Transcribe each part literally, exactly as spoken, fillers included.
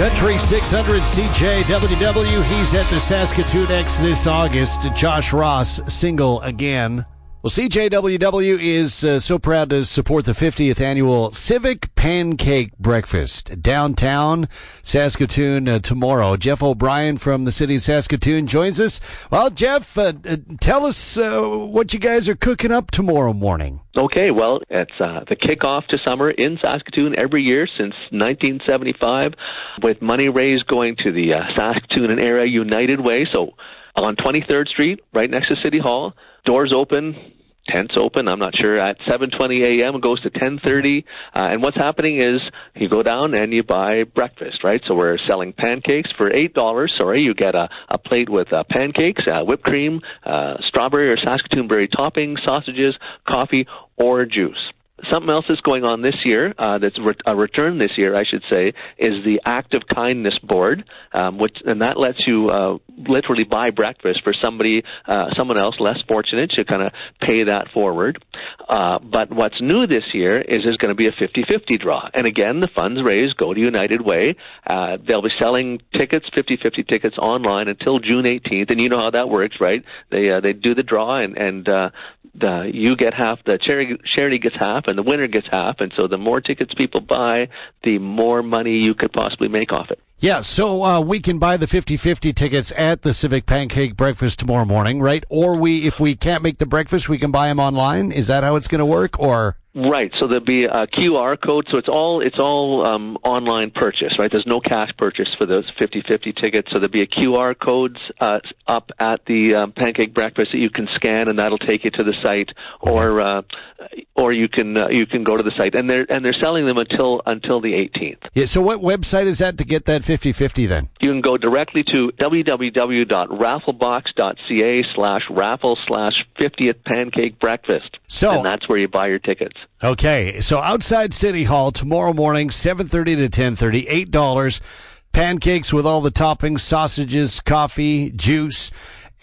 Country six hundred C J W W. He's at the Saskatoon X this August. Josh Ross, single again. Well, C J W W is uh, so proud to support the fiftieth annual Civic Pancake Breakfast downtown Saskatoon uh, tomorrow. Jeff O'Brien from the city of Saskatoon joins us. Well, Jeff, uh, uh, tell us uh, what you guys are cooking up tomorrow morning. Okay, well, it's uh, the kickoff to summer in Saskatoon every year since nineteen seventy-five, with money raised going to the uh, Saskatoon and Area United Way. So on twenty-third Street, right next to City Hall, doors open, tents open, I'm not sure, at seven twenty a.m. It goes to ten thirty. Uh, and what's happening is you go down and you buy breakfast, right? So we're selling pancakes for eight dollars. Sorry, you get a, a plate with uh, pancakes, uh, whipped cream, uh, strawberry or Saskatoon berry topping, sausages, coffee, or juice. Something else that's going on this year, uh, that's re- a return this year, I should say, is the Act of Kindness Board, um, which and that lets you uh, literally buy breakfast for somebody, uh, someone else less fortunate. You kind of pay that forward. Uh, but what's new this year is there's going to be a fifty-fifty draw. And again, the funds raised go to United Way. Uh, they'll be selling tickets, fifty-fifty tickets online until June eighteenth. And you know how that works, right? They uh, they do the draw, and, and uh, the, you get half, the charity, charity gets half, and the winner gets half. And so the more tickets people buy, the more money you could possibly make off it. Yeah, so uh, we can buy the fifty-fifty tickets at the Civic Pancake Breakfast tomorrow morning, right? Or we, if we can't make the breakfast, we can buy them online. Is that how it's going to work, or? Right. So there'll be a Q R code. So it's all it's all um, online purchase, right? There's no cash purchase for those fifty-fifty tickets. So there'll be a Q R code uh, up at the um, Pancake Breakfast that you can scan, and that'll take you to the site, or uh, or you can uh, you can go to the site, and they're and they're selling them until until the eighteenth. Yeah. So what website is that to get that fifty-fifty then? You can go directly to w w w dot rafflebox dot c a slash raffle slash fiftieth pancake breakfast. So, and that's where you buy your tickets. Okay, so outside City Hall tomorrow morning, seven thirty to ten thirty, eight dollars. Pancakes with all the toppings, sausages, coffee, juice,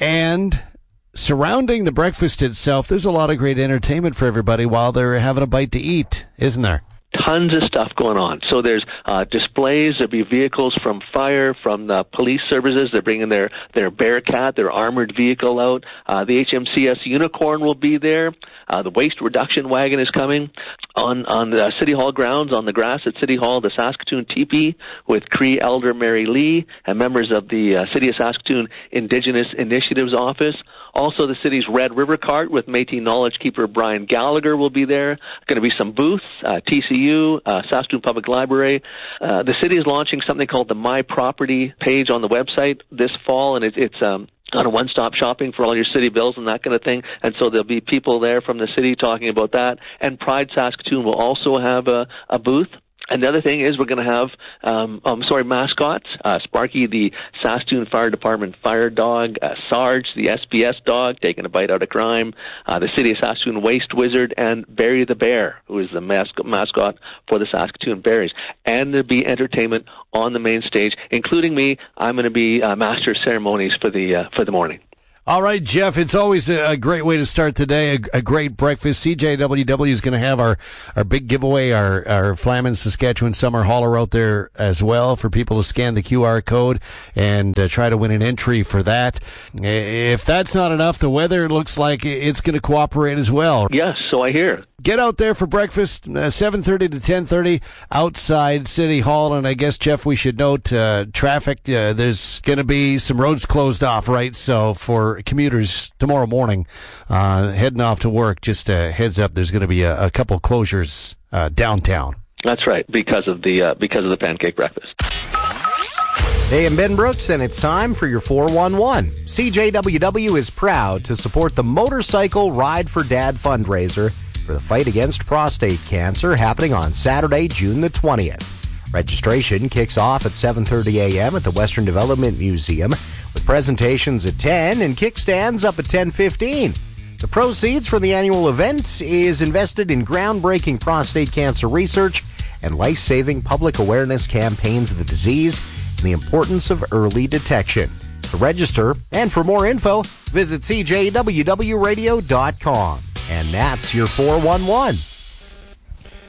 and surrounding the breakfast itself, there's a lot of great entertainment for everybody while they're having a bite to eat, isn't there? Tons of stuff going on. So there's uh, displays. There'll be vehicles from fire, from the police services. They're bringing their, their Bearcat, their armored vehicle out. Uh, the H M C S Unicorn will be there. Uh, the waste reduction wagon is coming. On on the City Hall grounds, on the grass at City Hall, the Saskatoon Teepee with Cree Elder Mary Lee and members of the uh, City of Saskatoon Indigenous Initiatives Office. Also, the city's Red River Cart with Métis Knowledge Keeper Brian Gallagher will be there. Going to be some booths, uh, T C U, uh, Saskatoon Public Library. Uh, the city is launching something called the My Property page on the website this fall, and it, it's um, on a one-stop shopping for all your city bills and that kind of thing. And so there'll be people there from the city talking about that. And Pride Saskatoon will also have a, a booth. And the other thing is we're going to have, um, I'm sorry, mascots. Uh, Sparky, the Saskatoon Fire Department fire dog. Uh, Sarge, the S P S dog, taking a bite out of crime. Uh, the City of Saskatoon Waste Wizard, and Barry the Bear, who is the mas- mascot for the Saskatoon Berries. And there'll be entertainment on the main stage, including me. I'm going to be uh, master of ceremonies for the uh, for the morning. All right, Jeff, it's always a great way to start the day, a, a great breakfast. C J W W is going to have our, our big giveaway, our, our Flamin Saskatchewan Summer Hauler out there as well for people to scan the Q R code and uh, try to win an entry for that. If that's not enough, the weather looks like it's going to cooperate as well. Yes, so I hear. Get out there for breakfast, uh, seven thirty to ten thirty outside City Hall. And I guess, Jeff, we should note uh, traffic. Uh, there's going to be some roads closed off, right? So for commuters tomorrow morning uh, heading off to work, just a heads up, there's going to be a, a couple closures uh, downtown. That's right, because of the uh, because of the pancake breakfast. Hey, I'm Ben Brooks, and it's time for your four one one. C J W W is proud to support the Motorcycle Ride for Dad fundraiser for the fight against prostate cancer happening on Saturday, June the twentieth. Registration kicks off at seven thirty a.m. at the Western Development Museum with presentations at ten and kickstands up at ten fifteen. The proceeds from the annual event is invested in groundbreaking prostate cancer research and life-saving public awareness campaigns of the disease and the importance of early detection. To register and for more info, visit c j w w radio dot com. And that's your four one one.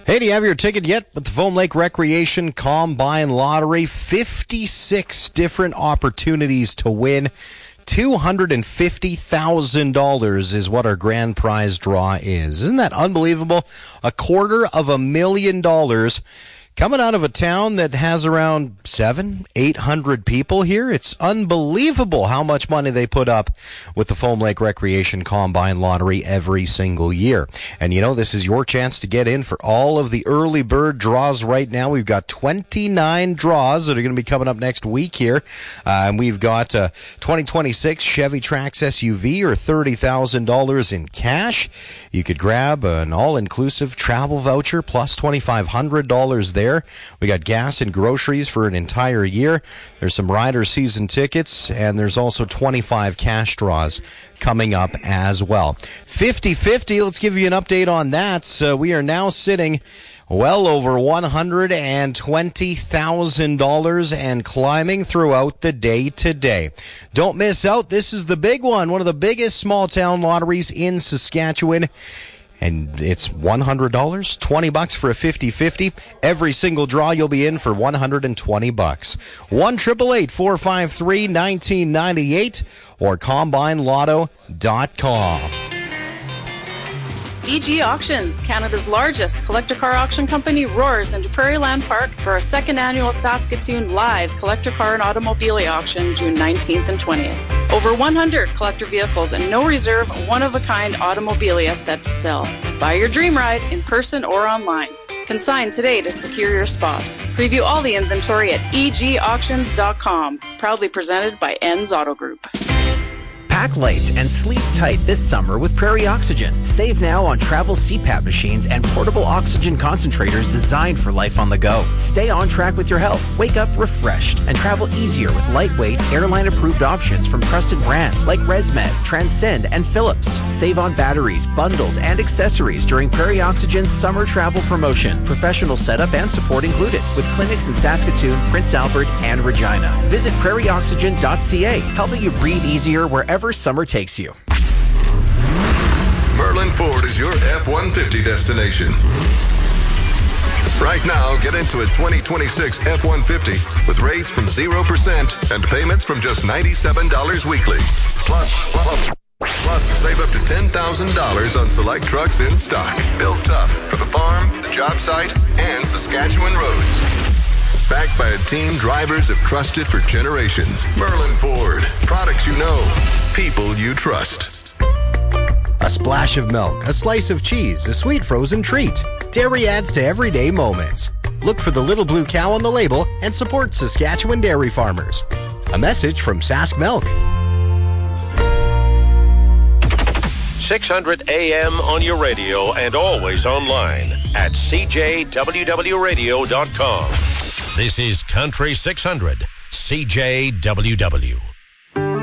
Hey, do you have your ticket yet with the Foam Lake Recreation Combine Lottery? fifty-six different opportunities to win. two hundred fifty thousand dollars is what our grand prize draw is. Isn't that unbelievable? A quarter of a million dollars coming out of a town that has around seven, eight hundred people here. It's unbelievable how much money they put up with the Foam Lake Recreation Combine Lottery every single year. And you know, this is your chance to get in for all of the early bird draws right now. We've got twenty-nine draws that are going to be coming up next week here. Uh, and we've got a twenty twenty-six Chevy Trax S U V or thirty thousand dollars in cash. You could grab an all-inclusive travel voucher plus twenty-five hundred dollars there. We got gas and groceries for an entire year. There's some rider season tickets, and there's also twenty-five cash draws coming up as well. fifty-fifty, let's give you an update on that. So we are now sitting well over one hundred twenty thousand dollars and climbing throughout the day today. Don't miss out. This is the big one, one of the biggest small town lotteries in Saskatchewan. And it's one hundred dollars, twenty bucks for a fifty-fifty. Every single draw you'll be in for one hundred twenty bucks. one eight eight eight, four five three, one nine nine eight or combine lotto dot com. E G Auctions, Canada's largest collector car auction company, roars into Prairieland Park for our second annual Saskatoon Live Collector Car and Automobilia Auction, June nineteenth and twentieth. Over one hundred collector vehicles and no reserve, one-of-a-kind automobilia set to sell. Buy your dream ride in person or online. Consign today to secure your spot. Preview all the inventory at e g auctions dot com. Proudly presented by Enns Auto Group. Pack light and sleep tight this summer with Prairie Oxygen. Save now on travel C PAP machines and portable oxygen concentrators designed for life on the go. Stay on track with your health. Wake up refreshed and travel easier with lightweight, airline-approved options from trusted brands like ResMed, Transcend, and Philips. Save on batteries, bundles, and accessories during Prairie Oxygen's summer travel promotion. Professional setup and support included, with clinics in Saskatoon, Prince Albert, and Regina. Visit prairie oxygen dot c a, helping you breathe easier wherever summer takes you. Merlin Ford is your F one fifty destination. Right now, get into a twenty twenty-six F one fifty with rates from zero percent and payments from just ninety-seven dollars weekly. Plus, plus, plus save up to ten thousand dollars on select trucks in stock. Built tough for the farm, the job site, and Saskatchewan roads. Backed by a team drivers have trusted for generations. Merlin Ford. Products you know. People you trust. A splash of milk, a slice of cheese, a sweet frozen treat. Dairy adds to everyday moments. Look for the little blue cow on the label and support Saskatchewan dairy farmers. A message from Sask Milk. six hundred A M on your radio and always online at c j w w radio dot com. This is Country six hundred, C J W W.